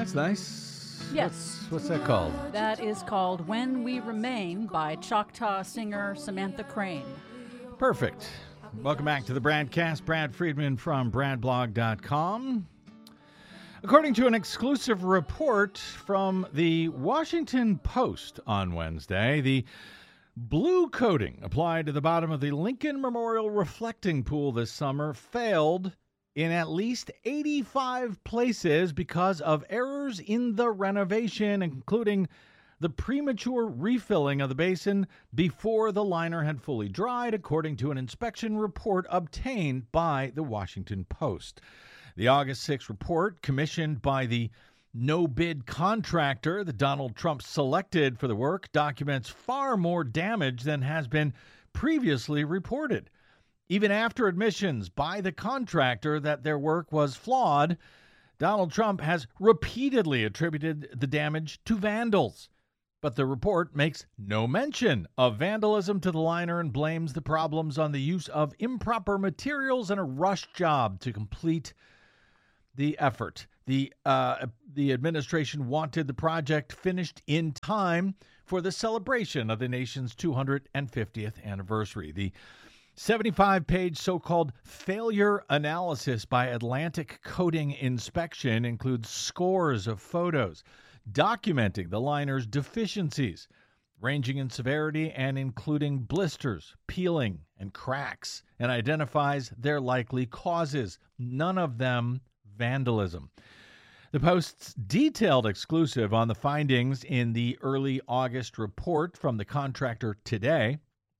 That's nice. Yes. What's that called? That is called When We Remain by Choctaw singer Samantha Crane. Perfect. Welcome back to the Bradcast. Brad Friedman from BradBlog.com. According to an exclusive report from the Washington Post on Wednesday, the blue coating applied to the bottom of the Lincoln Memorial reflecting pool this summer failed in at least 85 places because of errors in the renovation, including the premature refilling of the basin before the liner had fully dried, according to an inspection report obtained by the Washington Post. The August 6 report, commissioned by the no-bid contractor that Donald Trump selected for the work, documents far more damage than has been previously reported. Even after admissions by the contractor that their work was flawed, Donald Trump has repeatedly attributed the damage to vandals. But the report makes no mention of vandalism to the liner and blames the problems on the use of improper materials and a rush job to complete the effort. The administration wanted the project finished in time for the celebration of the nation's 250th anniversary. The 75-page so-called failure analysis by Atlantic Coating Inspection includes scores of photos documenting the liner's deficiencies, ranging in severity and including blisters, peeling, and cracks, and identifies their likely causes, none of them vandalism. The Post's detailed exclusive on the findings in the early August report from the contractor today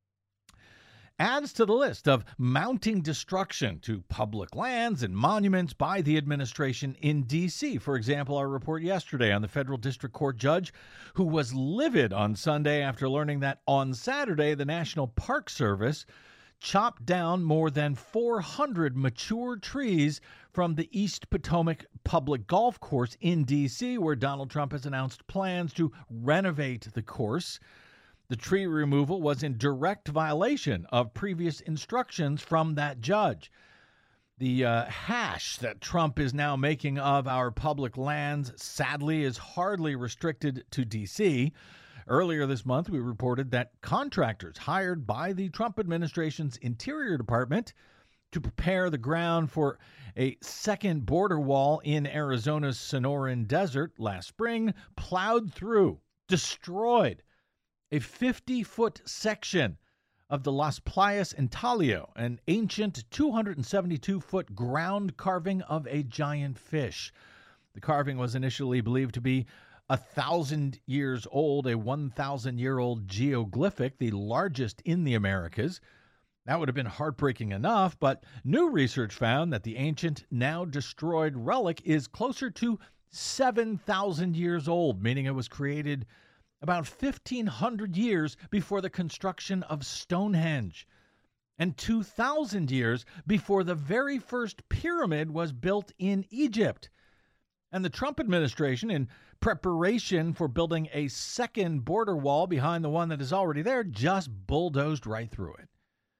adds to the list of mounting destruction to public lands and monuments by the administration in D.C. For example, our report yesterday on the federal district court judge who was livid on Sunday after learning that on Saturday the National Park Service chopped down more than 400 mature trees from the East Potomac Public Golf Course in D.C., where Donald Trump has announced plans to renovate the course. The tree removal was in direct violation of previous instructions from that judge. The hash that Trump is now making of our public lands, sadly, is hardly restricted to D.C. Earlier this month, we reported that contractors hired by the Trump administration's Interior Department to prepare the ground for a second border wall in Arizona's Sonoran Desert last spring plowed through, destroyed a 50-foot section of the Las Playas Intalio, an ancient 272-foot ground carving of a giant fish. The carving was initially believed to be 1,000 years old, a 1,000-year-old geoglyphic, the largest in the Americas. That would have been heartbreaking enough, but new research found that the ancient, now destroyed relic is closer to 7,000 years old, meaning it was created about 1,500 years before the construction of Stonehenge, and 2,000 years before the very first pyramid was built in Egypt. And the Trump administration, in preparation for building a second border wall behind the one that is already there, just bulldozed right through it.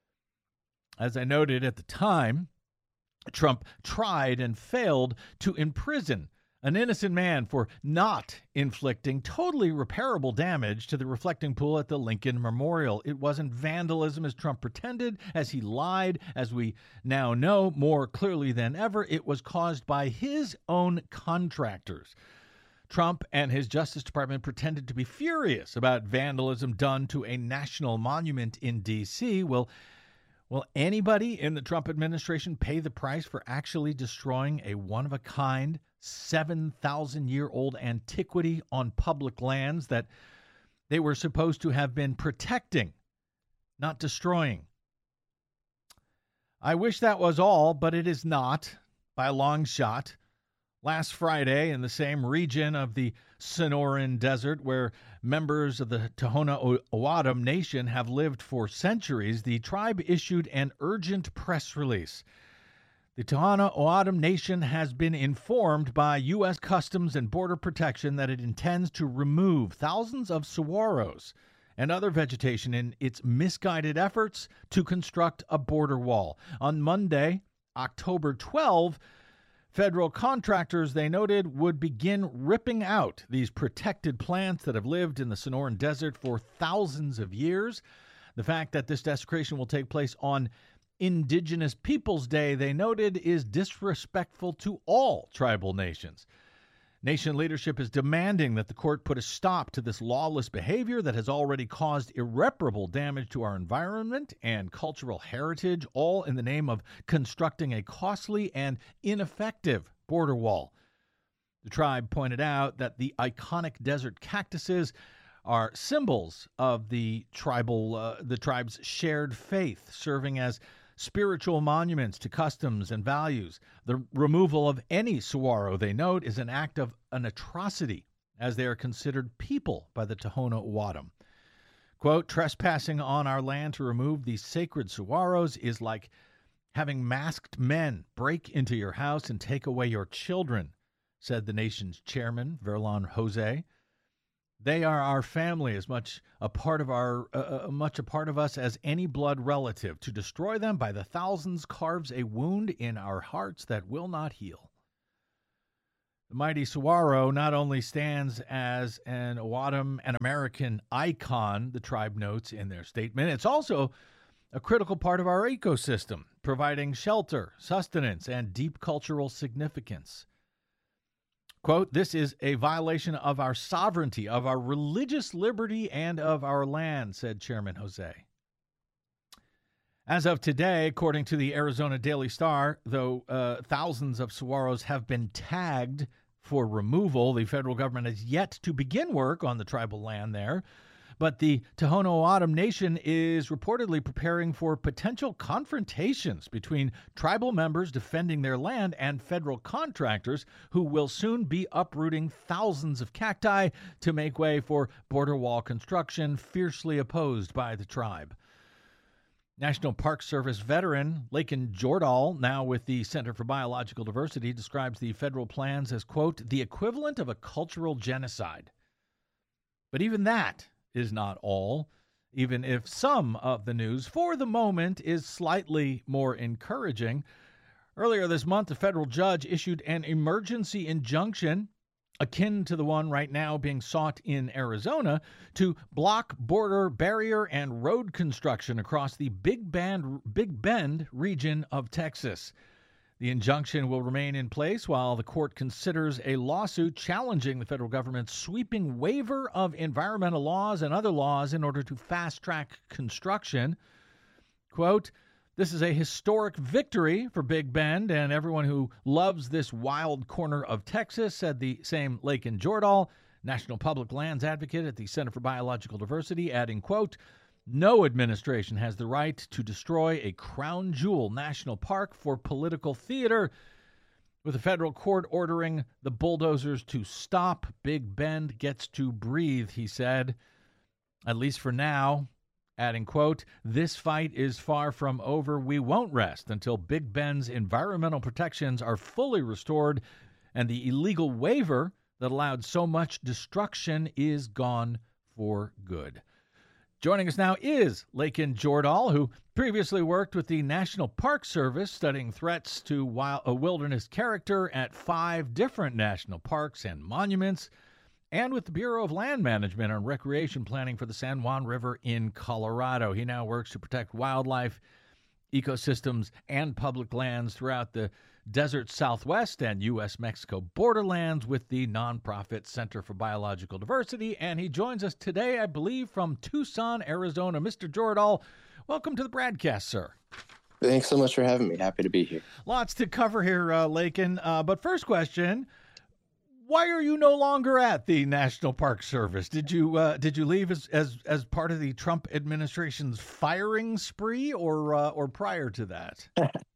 As I noted at the time, Trump tried and failed to imprison an innocent man for not inflicting totally repairable damage to the reflecting pool at the Lincoln Memorial. It wasn't vandalism as Trump pretended, as he lied, as we now know more clearly than ever. It was caused by his own contractors. Trump and his Justice Department pretended to be furious about vandalism done to a national monument in D.C. Will anybody in the Trump administration pay the price for actually destroying a one-of-a-kind 7,000-year-old antiquity on public lands that they were supposed to have been protecting, not destroying? I wish that was all, but it is not, by a long shot. Last Friday, in the same region of the Sonoran Desert where members of the Tohono O'odham Nation have lived for centuries, the tribe issued an urgent press release. The Tohono O'odham Nation has been informed by U.S. Customs and Border Protection that it intends to remove thousands of saguaros and other vegetation in its misguided efforts to construct a border wall. On Monday, October 12, Federal contractors, they noted, would begin ripping out these protected plants that have lived in the Sonoran Desert for thousands of years. The fact that this desecration will take place on Indigenous Peoples Day, they noted, is disrespectful to all tribal nations. Nation leadership is demanding that the court put a stop to this lawless behavior that has already caused irreparable damage to our environment and cultural heritage, all in the name of constructing a costly and ineffective border wall. The tribe pointed out that the iconic desert cactuses are symbols of the tribe's shared faith, serving as spiritual monuments to customs and values. The removal of any saguaro, they note, is an act of an atrocity, as they are considered people by the Tohono O'odham. Quote, trespassing on our land to remove these sacred saguaros is like having masked men break into your house and take away your children, said the nation's chairman, Verlon Jose. They are our family, as much a part of us as any blood relative. To destroy them by the thousands carves a wound in our hearts that will not heal. The mighty saguaro not only stands as an O'odham and American icon, the tribe notes in their statement, it's also a critical part of our ecosystem, providing shelter, sustenance, and deep cultural significance. Quote, this is a violation of our sovereignty, of our religious liberty, and of our land, said Chairman Jose. As of today, according to the Arizona Daily Star, though thousands of saguaros have been tagged for removal, the federal government has yet to begin work on the tribal land there. But the Tohono O'odham Nation is reportedly preparing for potential confrontations between tribal members defending their land and federal contractors who will soon be uprooting thousands of cacti to make way for border wall construction fiercely opposed by the tribe. National Park Service veteran Lakin Jordahl, now with the Center for Biological Diversity, describes the federal plans as, quote, the equivalent of a cultural genocide. But even that is not all, even if some of the news, for the moment, is slightly more encouraging. Earlier this month, a federal judge issued an emergency injunction akin to the one right now being sought in Arizona to block border barrier and road construction across the Big Bend region of Texas. The injunction will remain in place while the court considers a lawsuit challenging the federal government's sweeping waiver of environmental laws and other laws in order to fast-track construction. Quote, this is a historic victory for Big Bend and everyone who loves this wild corner of Texas, said the same Lakin Jordahl, National Public Lands advocate at the Center for Biological Diversity, adding, quote, no administration has the right to destroy a crown jewel national park for political theater. With the federal court ordering the bulldozers to stop, Big Bend gets to breathe, he said, at least for now, adding, quote, this fight is far from over. We won't rest until Big Bend's environmental protections are fully restored and the illegal waiver that allowed so much destruction is gone for good. Joining us now is Lakin Jordahl, who previously worked with the National Park Service studying threats to wilderness character at 5 different national parks and monuments, and with the Bureau of Land Management on recreation planning for the San Juan River in Colorado. He now works to protect wildlife, ecosystems, and public lands throughout the desert Southwest and U.S.-Mexico borderlands with the nonprofit Center for Biological Diversity. And he joins us today, I believe, from Tucson, Arizona. Mr. Jordahl, welcome to the broadcast, sir. Thanks so much for having me. Happy to be here. Lots to cover here, Lakin. But first question, why are you no longer at the National Park Service? Did you leave as part of the Trump administration's firing spree or prior to that?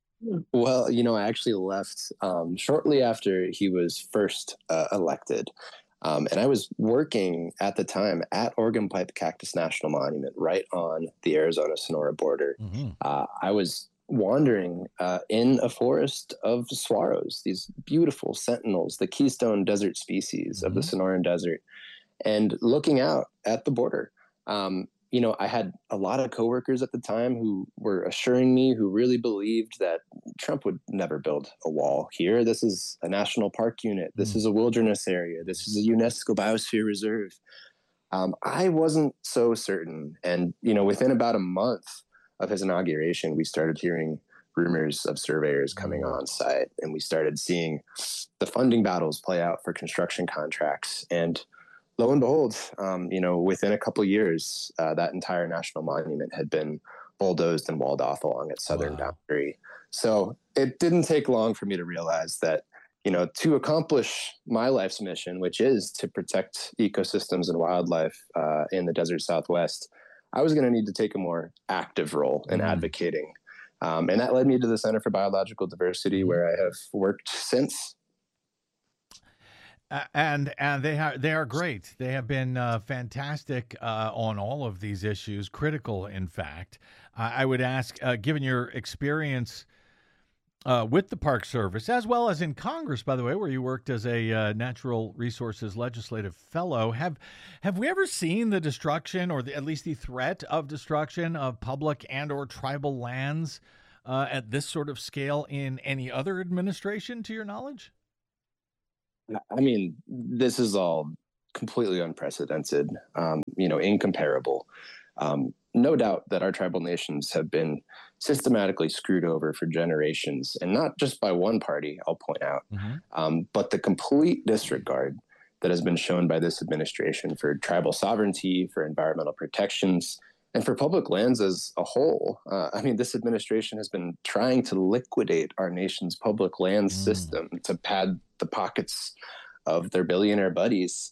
Well, I actually left shortly after he was first elected. And I was working at the time at Organ Pipe Cactus National Monument right on the Arizona-Sonora border. Mm-hmm. I was wandering in a forest of saguaros, these beautiful sentinels, the keystone desert species of the Sonoran Desert, and looking out at the border. I had a lot of coworkers at the time who were assuring me, who really believed that Trump would never build a wall here. This is a national park unit. This is a wilderness area. This is a UNESCO biosphere reserve. I wasn't so certain. And, within about a month of his inauguration, we started hearing rumors of surveyors coming on site, and we started seeing the funding battles play out for construction contracts. And lo and behold, within a couple of years, that entire national monument had been bulldozed and walled off along its southern boundary. So it didn't take long for me to realize that, to accomplish my life's mission, which is to protect ecosystems and wildlife in the desert Southwest, I was going to need to take a more active role in advocating. And that led me to the Center for Biological Diversity, where I have worked since. And they are great. They have been fantastic on all of these issues, critical, in fact. I would ask, given your experience with the Park Service, as well as in Congress, by the way, where you worked as a Natural Resources Legislative Fellow, have we ever seen the destruction, or at least the threat of destruction, of public and or tribal lands at this sort of scale in any other administration, to your knowledge? I mean, this is all completely unprecedented, incomparable. No doubt that our tribal nations have been systematically screwed over for generations, and not just by one party, I'll point out, but the complete disregard that has been shown by this administration for tribal sovereignty, for environmental protections, and for public lands as a whole. This administration has been trying to liquidate our nation's public land system to pad the pockets of their billionaire buddies.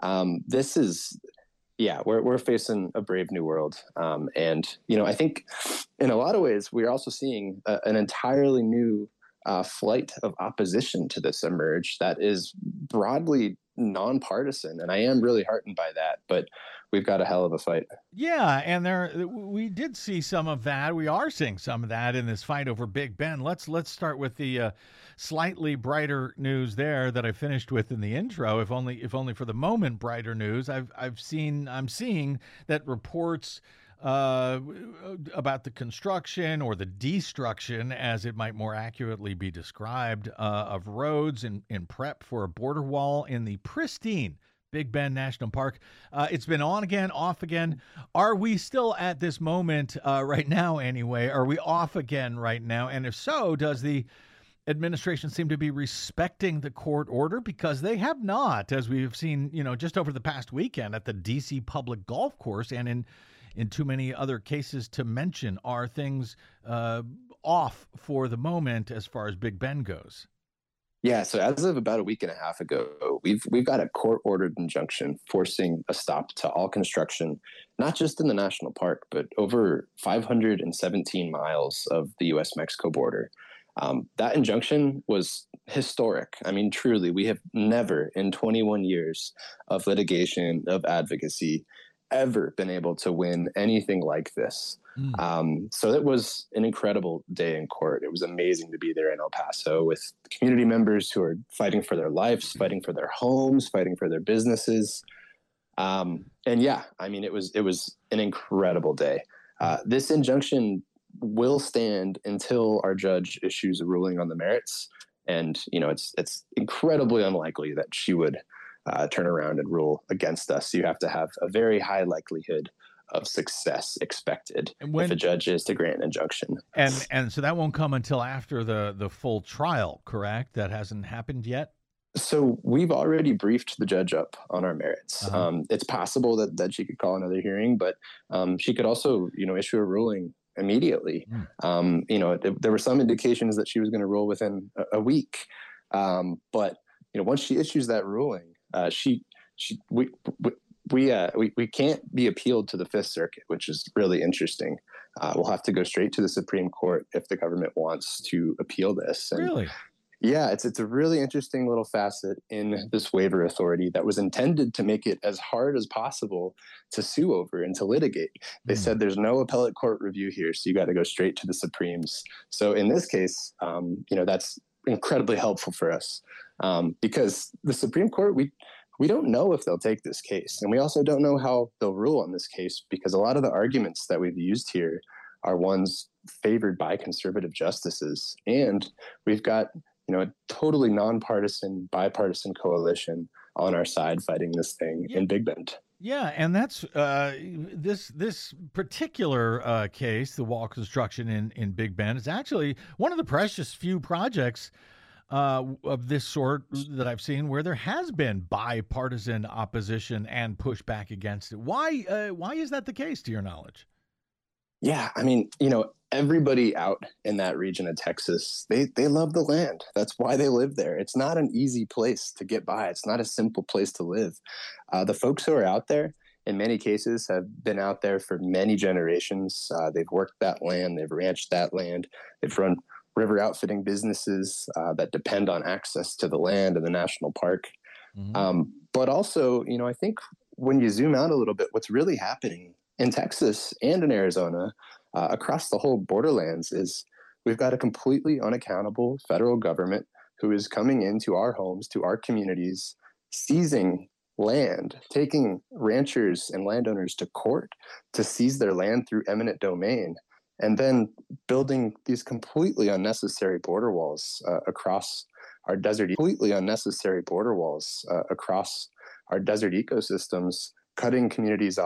We're facing a brave new world. I think in a lot of ways, we're also seeing an entirely new flight of opposition to this emerge that is broadly nonpartisan. And I am really heartened by that, but we've got a hell of a fight. Yeah, and we did see some of that. We are seeing some of that in this fight over Big Ben. Let's start with the slightly brighter news there that I finished with in the intro. If only for the moment, brighter news. I'm seeing that reports about the construction, or the destruction, as it might more accurately be described, of roads in prep for a border wall in the pristine Big Bend National Park. It's been on again, off again. Are we still at this moment right now anyway? Are we off again right now? And if so, does the administration seem to be respecting the court order? Because they have not, as we've seen, just over the past weekend at the D.C. Public Golf Course, and in too many other cases to mention. Are things off for the moment as far as Big Ben goes? Yeah, so as of about a week and a half ago, we've got a court-ordered injunction forcing a stop to all construction, not just in the national park, but over 517 miles of the U.S.-Mexico border. That injunction was historic. Truly, we have never in 21 years of litigation, of advocacy, ever been able to win anything like this. So it was an incredible day in court. It was amazing to be there in El Paso with community members who are fighting for their lives, fighting for their homes, fighting for their businesses. It was an incredible day. This injunction will stand until our judge issues a ruling on the merits. And, it's incredibly unlikely that she would turn around and rule against us. You have to have a very high likelihood of success expected if a judge is to grant an injunction. And so that won't come until after the full trial, correct? That hasn't happened yet? So we've already briefed the judge up on our merits. It's possible that she could call another hearing, but she could also, issue a ruling immediately. There were some indications that she was going to rule within a week. But once she issues that ruling, we can't be appealed to the Fifth Circuit, which is really interesting. We'll have to go straight to the Supreme Court if the government wants to appeal this. And really? Yeah, it's a really interesting little facet in this waiver authority that was intended to make it as hard as possible to sue over and to litigate. They said there's no appellate court review here, so you got to go straight to the Supremes. So in this case, that's incredibly helpful for us because the Supreme Court, we don't know if they'll take this case. And we also don't know how they'll rule on this case, because a lot of the arguments that we've used here are ones favored by conservative justices. And we've got, a totally nonpartisan, bipartisan coalition on our side fighting this thing in Big Bend. Yeah, and that's this particular case, the wall construction in Big Bend, is actually one of the precious few projects of this sort that I've seen where there has been bipartisan opposition and pushback against it. Why is that the case, to your knowledge? Yeah, I mean, everybody out in that region of Texas, they love the land. That's why they live there. It's not an easy place to get by. It's not a simple place to live. The folks who are out there, in many cases, have been out there for many generations. They've worked that land. They've ranched that land. They've run river outfitting businesses that depend on access to the land and the national park. Mm-hmm. But also, I think when you zoom out a little bit, what's really happening in Texas and in Arizona, across the whole borderlands, is we've got a completely unaccountable federal government who is coming into our homes, to our communities, seizing land, taking ranchers and landowners to court to seize their land through eminent domain, and then building these completely unnecessary border walls across our desert ecosystems, cutting communities off.